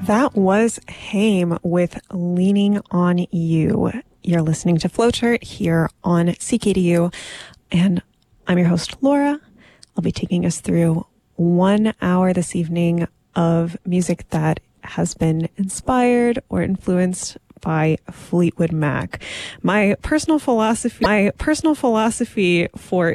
That was Haim with Leaning on You. You're listening to Flowchart here on CKDU, and I'm your host, Laura. I'll be taking us through 1 hour this evening of music that has been inspired or influenced by Fleetwood Mac. My personal philosophy for